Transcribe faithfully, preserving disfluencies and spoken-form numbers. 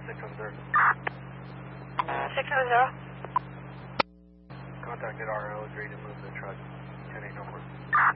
six hundred. six hundred. Contacted R O, agreed to move the truck ten eight north.